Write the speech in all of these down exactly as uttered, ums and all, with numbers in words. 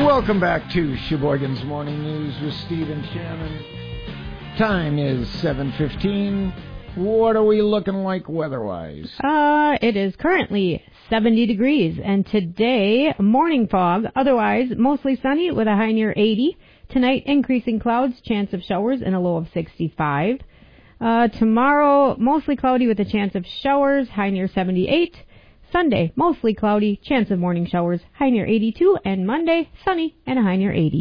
Welcome back to Sheboygan's Morning News with Steve and Shannon. Time is seven fifteen. What are we looking like weather-wise? Uh, it is currently seventy degrees, and today, morning fog, otherwise mostly sunny with a high near eighty. Tonight, increasing clouds, chance of showers, and a low of sixty-five. Uh, tomorrow, mostly cloudy with a chance of showers, high near seventy-eight. Sunday, mostly cloudy, chance of morning showers, high near eighty-two, and Monday, sunny and a high near eighty.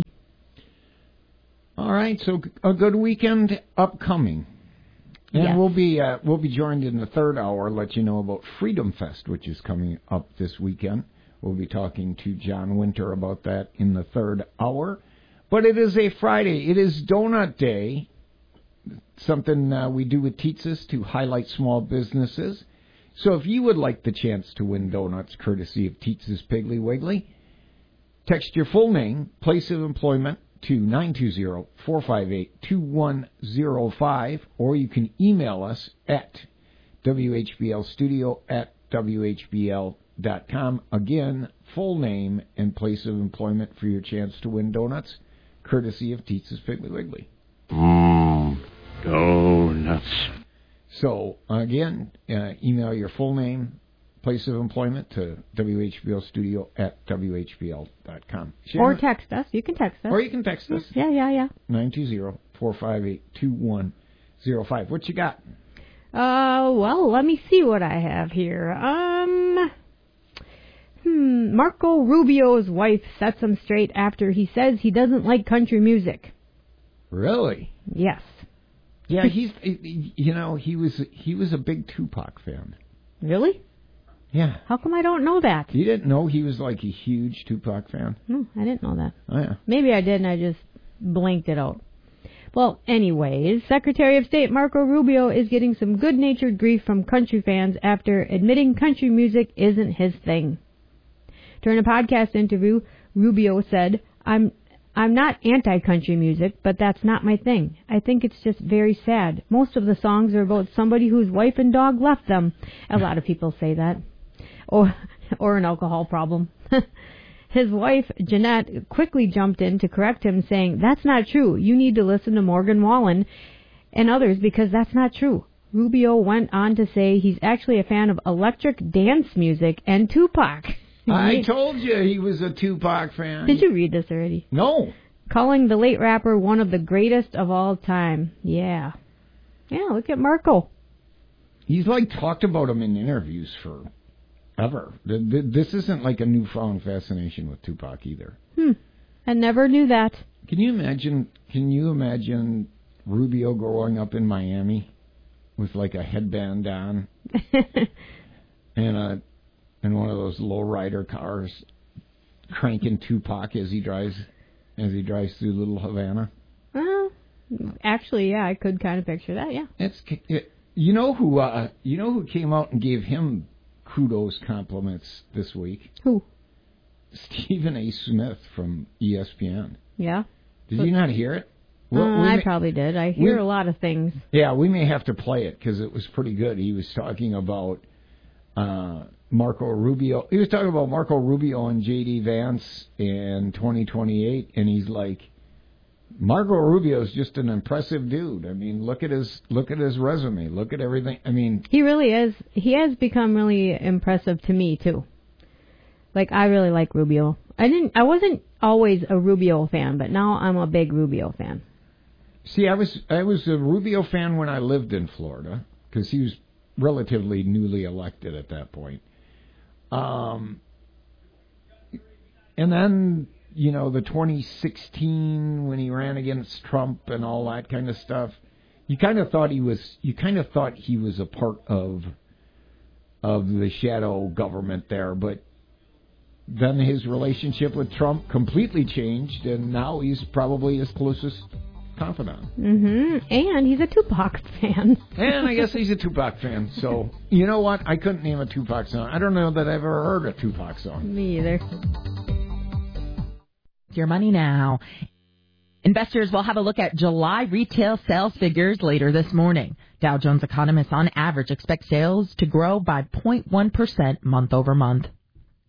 All right, so a good weekend upcoming. And yes. we'll be uh, we'll be joined in the third hour, let you know about Freedom Fest, which is coming up this weekend. We'll be talking to John Winter about that in the third hour. But it is a Friday. It is Donut Day, something uh, we do with Teetsa's to highlight small businesses. So if you would like the chance to win donuts courtesy of Teetsa's Piggly Wiggly, text your full name, place of employment to nine two zero, four five eight, two one zero five, or you can email us at w h b l studio at w h b l dot com. Again, full name and place of employment for your chance to win donuts courtesy of Teetsa's Piggly Wiggly. Mmm, donuts. So, again, uh, email your full name, place of employment to w h b l studio at w h b l dot com. Or text us. You can text us. Or you can text us. Yeah, yeah, yeah. nine two zero, four five eight, two one zero five. What you got? Uh, well, let me see what I have here. Um, hmm, Marco Rubio's wife sets him straight after he says he doesn't like country music. Really? Yes. Yeah, he's, you know, he was he was a big Tupac fan. Really? Yeah. How come I don't know that? You didn't know he was like a huge Tupac fan? No, I didn't know that. Oh, yeah. Maybe I did and I just blanked it out. Well, anyways, Secretary of State Marco Rubio is getting some good-natured grief from country fans after admitting country music isn't his thing. During a podcast interview, Rubio said, I'm I'm not anti-country music, but that's not my thing. I think it's just very sad. Most of the songs are about somebody whose wife and dog left them. A lot of people say that. Or, or an alcohol problem. His wife, Jeanette, quickly jumped in to correct him, saying, that's not true. You need to listen to Morgan Wallen and others because that's not true. Rubio went on to say he's actually a fan of electric dance music and Tupac. I told you he was a Tupac fan. Did you read this already? No. Calling the late rapper one of the greatest of all time. Yeah. Yeah, look at Marco. He's like talked about him in interviews forever. This isn't like a newfound fascination with Tupac either. Hmm. I never knew that. Can you imagine, can you imagine Rubio growing up in Miami with like a headband on and a in one of those lowrider cars, cranking Tupac as he drives as he drives through Little Havana? Well, actually, yeah, I could kind of picture that. Yeah. It's it, you know who uh, you know who came out and gave him kudos compliments this week? Who? Stephen A. Smith from E S P N. Yeah. Did you not hear it? Uh, we I may, probably did. I hear we, a lot of things. Yeah, we may have to play it because it was pretty good. He was talking about. Uh, Marco Rubio. He was talking about Marco Rubio and J D Vance in twenty twenty-eight, and he's like, Marco Rubio is just an impressive dude. I mean, look at his look at his resume. Look at everything. I mean, he really is. He has become really impressive to me too. Like I really like Rubio. I didn't. I wasn't always a Rubio fan, but now I'm a big Rubio fan. See, I was I was a Rubio fan when I lived in Florida because he was relatively newly elected at that point. Um, and then, you know, the twenty sixteen when he ran against Trump and all that kind of stuff, you kind of thought he was, you kind of thought he was a part of, of the shadow government there, but then his relationship with Trump completely changed, and now he's probably his closest confidant. Mm-hmm. And he's a Tupac fan. And I guess he's a Tupac fan. So, you know what? I couldn't name a Tupac song. I don't know that I've ever heard a Tupac song. Me either. Your money now. Investors will have a look at July retail sales figures later this morning. Dow Jones economists on average expect sales to grow by zero point one percent month over month.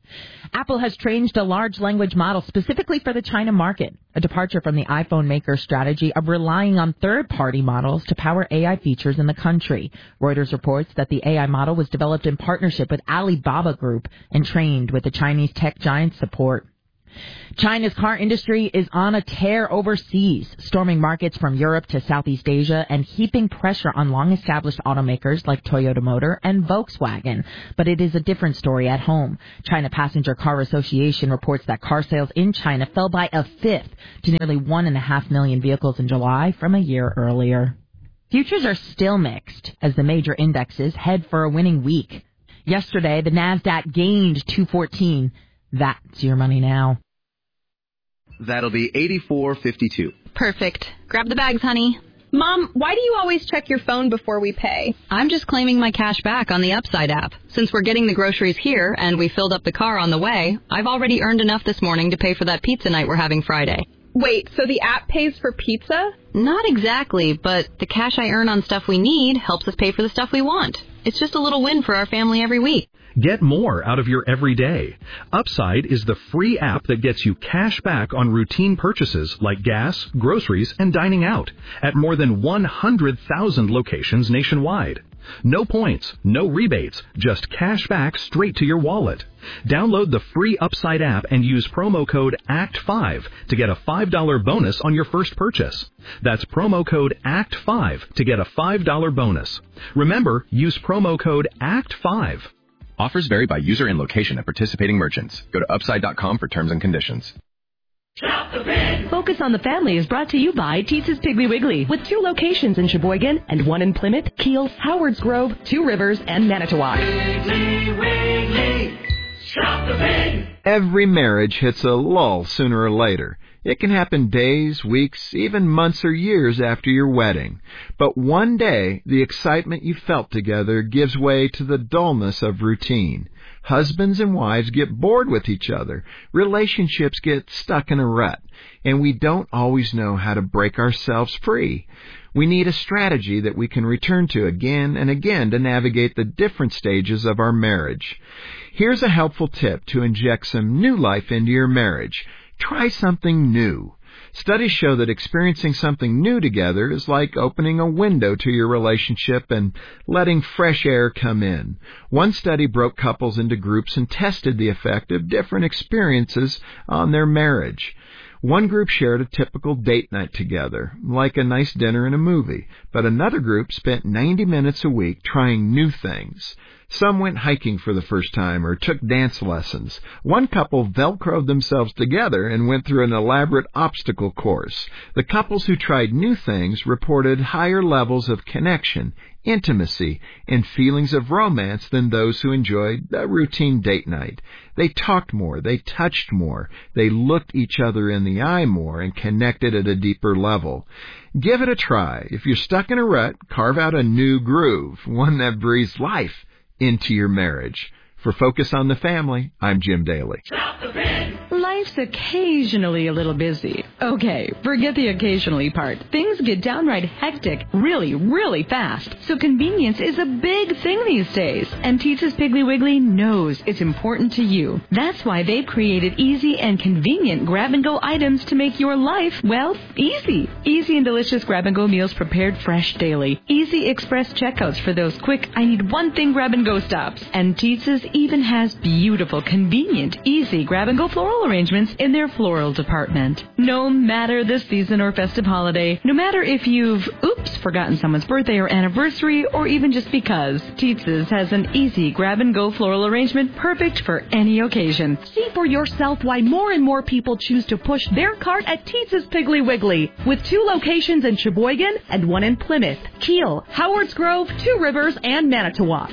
Apple has trained a large language model specifically for the China market, a departure from the iPhone maker's strategy of relying on third-party models to power A I features in the country. Reuters reports that the A I model was developed in partnership with Alibaba Group and trained with the Chinese tech giant's support. China's car industry is on a tear overseas, storming markets from Europe to Southeast Asia and heaping pressure on long-established automakers like Toyota Motor and Volkswagen. But it is a different story at home. China Passenger Car Association reports that car sales in China fell by a fifth to nearly one and a half million vehicles in July from a year earlier. Futures are still mixed as the major indexes head for a winning week. Yesterday, the Nasdaq gained two fourteen. That's your money now. That'll be eighty-four fifty-two. Perfect. Grab the bags, honey. Mom, why do you always check your phone before we pay? I'm just claiming my cash back on the Upside app. Since we're getting the groceries here and we filled up the car on the way, I've already earned enough this morning to pay for that pizza night we're having Friday. Wait, so the app pays for pizza? Not exactly, but the cash I earn on stuff we need helps us pay for the stuff we want. It's just a little win for our family every week. Get more out of your everyday. Upside is the free app that gets you cash back on routine purchases like gas, groceries, and dining out at more than one hundred thousand locations nationwide. No points, no rebates, just cash back straight to your wallet. Download the free Upside app and use promo code A C T five to get a five dollars bonus on your first purchase. That's promo code A C T five to get a five dollars bonus. Remember, use promo code A C T five. Offers vary by user and location at participating merchants. Go to upside dot com for terms and conditions. Focus on the Family is brought to you by Teetze's Piggly Wiggly, with two locations in Sheboygan and one in Plymouth, Kiel, Howards Grove, Two Rivers, and Manitowoc. Piggly Wiggly, shop the pig. Every marriage hits a lull sooner or later. It can happen days, weeks, even months or years after your wedding. But one day, the excitement you felt together gives way to the dullness of routine. Husbands and wives get bored with each other. Relationships get stuck in a rut. And we don't always know how to break ourselves free. We need a strategy that we can return to again and again to navigate the different stages of our marriage. Here's a helpful tip to inject some new life into your marriage. Try something new. Studies show that experiencing something new together is like opening a window to your relationship and letting fresh air come in. One study broke couples into groups and tested the effect of different experiences on their marriage. One group shared a typical date night together, like a nice dinner and a movie, but another group spent ninety minutes a week trying new things. Some went hiking for the first time or took dance lessons. One couple Velcroed themselves together and went through an elaborate obstacle course. The couples who tried new things reported higher levels of connection, intimacy, and feelings of romance than those who enjoyed a routine date night. They talked more, they touched more, they looked each other in the eye more and connected at a deeper level. Give it a try. If you're stuck in a rut, carve out a new groove, one that breathes life into your marriage. For Focus on the Family, I'm Jim Daly. Life's occasionally a little busy. Okay, forget the occasionally part. Things get downright hectic really, really fast. So convenience is a big thing these days. And Teetze's Piggly Wiggly knows it's important to you. That's why they've created easy and convenient grab-and-go items to make your life, well, easy. Easy and delicious grab-and-go meals prepared fresh daily. Easy express checkouts for those quick, I need one thing grab-and-go stops. And Teetze's even has beautiful, convenient, easy grab-and-go floral arrangements in their floral department. No matter the season or festive holiday, no matter if you've, oops, forgotten someone's birthday or anniversary, or even just because, Teetze's has an easy grab-and-go floral arrangement perfect for any occasion. See for yourself why more and more people choose to push their cart at Teetze's Piggly Wiggly, with two locations in Sheboygan and one in Plymouth, Kiel, Howards Grove, Two Rivers, and Manitowoc.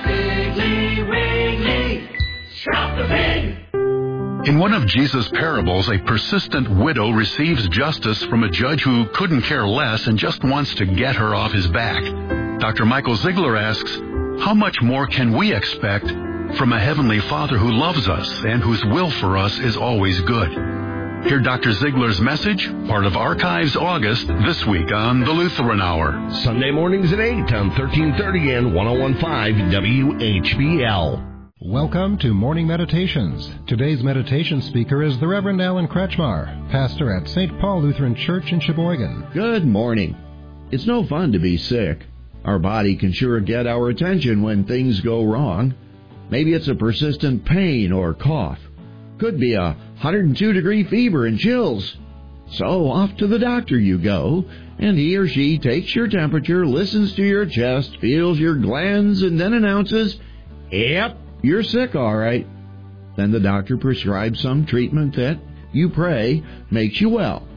Piggly Wiggly, shop the pig. In one of Jesus' parables, a persistent widow receives justice from a judge who couldn't care less and just wants to get her off his back. Doctor Michael Ziegler asks, how much more can we expect from a Heavenly Father who loves us and whose will for us is always good? Hear Doctor Ziegler's message, part of Archives August, this week on the Lutheran Hour. Sunday mornings at eight on thirteen thirty and ten fifteen W H B L. Welcome to Morning Meditations. Today's meditation speaker is the Reverend Alan Kretschmar, pastor at Saint Paul Lutheran Church in Sheboygan. Good morning. It's no fun to be sick. Our body can sure get our attention when things go wrong. Maybe it's a persistent pain or cough. Could be a one hundred two degree fever and chills. So off to the doctor you go, and he or she takes your temperature, listens to your chest, feels your glands, and then announces, "Yep, you're sick, all right." Then the doctor prescribes some treatment that, you pray, makes you well.